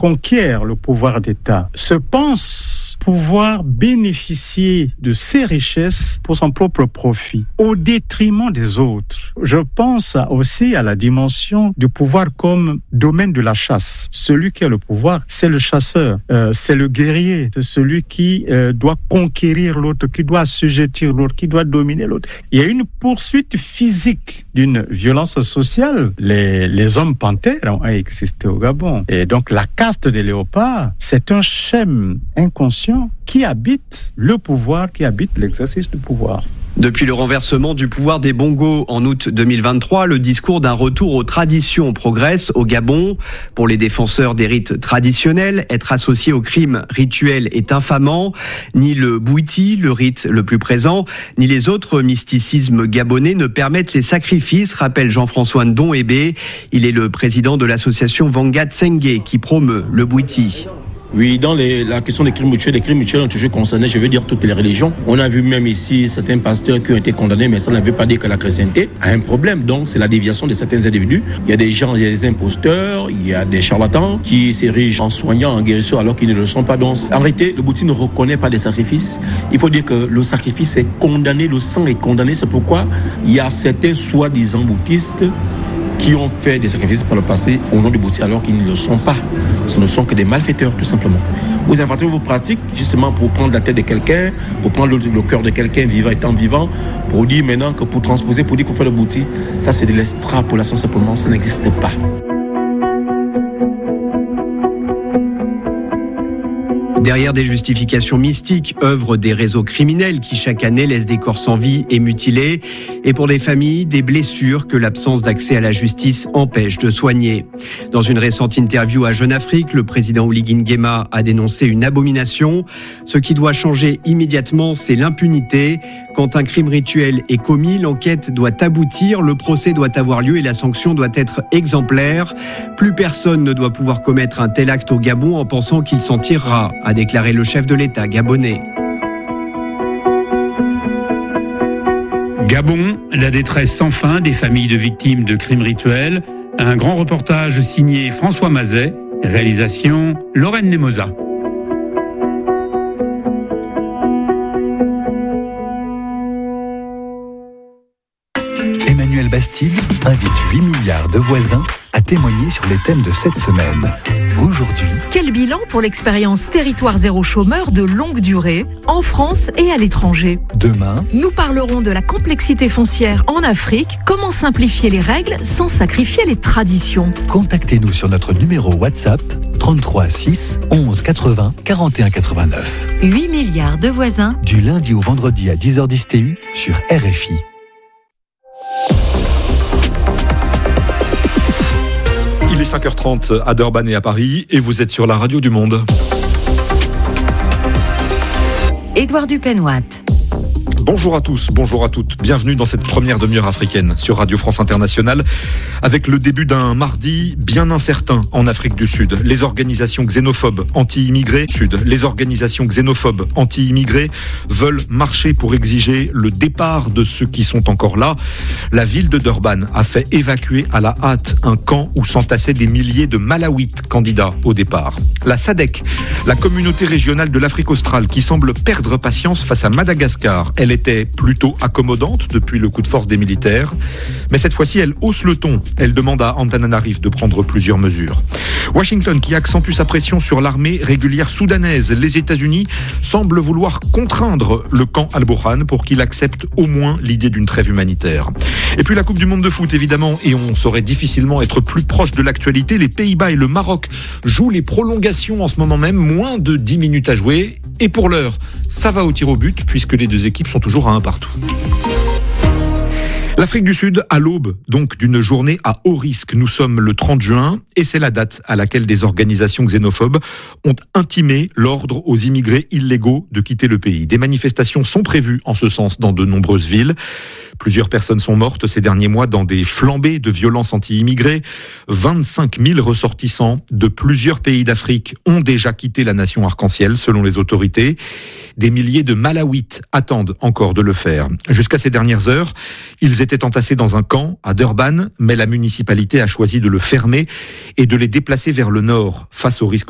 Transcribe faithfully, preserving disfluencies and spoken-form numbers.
conquiert le pouvoir d'État se pense pouvoir bénéficier de ces richesses pour son propre profit, au détriment des autres. Je pense aussi à la dimension du pouvoir comme domaine de la chasse. Celui qui a le pouvoir, c'est le chasseur, euh, c'est le guerrier, c'est celui qui euh, doit conquérir l'autre, qui doit assujettir l'autre, qui doit dominer l'autre. Il y a une poursuite physique d'une violence sociale. Les, les hommes panthères ont existé au Gabon. Et donc la caste des léopards, c'est un schème inconscient qui habite le pouvoir, qui habite l'exercice du pouvoir. Depuis le renversement du pouvoir des Bongos en août deux mille vingt-trois, le discours d'un retour aux traditions progresse au Gabon. Pour les défenseurs des rites traditionnels, être associé au crime rituel est infamant. Ni le bouiti, le rite le plus présent, ni les autres mysticismes gabonais ne permettent les sacrifices, rappelle Jean-François Ndon-Ébé. Il est le président de l'association Vanga Tsenge qui promeut le bouiti. Oui, dans les, la question des crimes rituels, les crimes rituels ont toujours concerné, je veux dire, toutes les religions. On a vu même ici certains pasteurs qui ont été condamnés, mais ça ne veut pas dire que la chrétienté a un problème. Donc, c'est la déviation de certains individus. Il y a des gens, il y a des imposteurs, il y a des charlatans qui s'érigent en soignants, en guérisseurs, alors qu'ils ne le sont pas. Donc, en réalité, le bouddhisme ne reconnaît pas les sacrifices. Il faut dire que le sacrifice est condamné, le sang est condamné. C'est pourquoi il y a certains soi-disant bouddhistes qui ont fait des sacrifices par le passé au nom du bouddhisme alors qu'ils ne le sont pas. Ce ne sont que des malfaiteurs, tout simplement. Vous inventez vos pratiques justement pour prendre la tête de quelqu'un, pour prendre le, le cœur de quelqu'un vivant étant vivant, pour dire maintenant que pour transposer, pour dire qu'on fait le bouddhisme, ça c'est de l'extrapolation simplement, ça n'existe pas. Derrière des justifications mystiques, œuvrent des réseaux criminels qui chaque année laissent des corps sans vie et mutilés. Et pour les familles, des blessures que l'absence d'accès à la justice empêche de soigner. Dans une récente interview à Jeune Afrique, le président Oligui Nguema a dénoncé une abomination. Ce qui doit changer immédiatement, c'est l'impunité. Quand un crime rituel est commis, l'enquête doit aboutir, le procès doit avoir lieu et la sanction doit être exemplaire. Plus personne ne doit pouvoir commettre un tel acte au Gabon en pensant qu'il s'en tirera, a déclaré le chef de l'État gabonais. Gabon, la détresse sans fin des familles de victimes de crimes rituels. Un grand reportage signé François Mazet, réalisation Lorraine Nemosa. Emmanuel Bastide invite huit milliards de voisins à témoigner sur les thèmes de cette semaine. Aujourd'hui, quel bilan pour l'expérience Territoire Zéro Chômeur de longue durée, en France et à l'étranger? Demain, nous parlerons de la complexité foncière en Afrique, comment simplifier les règles sans sacrifier les traditions. Contactez-nous sur notre numéro WhatsApp trente-trois six onze quatre-vingts quarante et un quatre-vingt-neuf. huit milliards de voisins. Du lundi au vendredi à dix heures dix T U sur R F I. Il est cinq heures trente à Durban et à Paris et vous êtes sur la radio du Monde. Édouard Dupenoit. Bonjour à tous, bonjour à toutes. Bienvenue dans cette première demi-heure africaine sur Radio France Internationale avec le début d'un mardi bien incertain en Afrique du Sud. Les organisations xénophobes anti-immigrés Sud, les organisations xénophobes anti-immigrés veulent marcher pour exiger le départ de ceux qui sont encore là. La ville de Durban a fait évacuer à la hâte un camp où s'entassaient des milliers de Malawites candidats au départ. La S A D C, la communauté régionale de l'Afrique australe qui semble perdre patience face à Madagascar. Elle était plutôt accommodante depuis le coup de force des militaires. Mais cette fois-ci, elle hausse le ton. Elle demande à Antananarivo de prendre plusieurs mesures. Washington qui accentue sa pression sur l'armée régulière soudanaise. Les États-Unis semblent vouloir contraindre le camp Al-Burhan pour qu'il accepte au moins l'idée d'une trêve humanitaire. Et puis la Coupe du Monde de foot, évidemment, et on saurait difficilement être plus proche de l'actualité. Les Pays-Bas et le Maroc jouent les prolongations en ce moment même, moins de dix minutes à jouer. Et pour l'heure, ça va au tir au but puisque les deux équipes sont toujours à un partout. L'Afrique du Sud, à l'aube donc d'une journée à haut risque. Nous sommes le trente juin et c'est la date à laquelle des organisations xénophobes ont intimé l'ordre aux immigrés illégaux de quitter le pays. Des manifestations sont prévues en ce sens dans de nombreuses villes. Plusieurs personnes sont mortes ces derniers mois dans des flambées de violences anti-immigrés. vingt-cinq mille ressortissants de plusieurs pays d'Afrique ont déjà quitté la nation arc-en-ciel, selon les autorités. Des milliers de Malawites attendent encore de le faire. Jusqu'à ces dernières heures, ils étaient entassés dans un camp à Durban, mais la municipalité a choisi de le fermer et de les déplacer vers le nord face au risque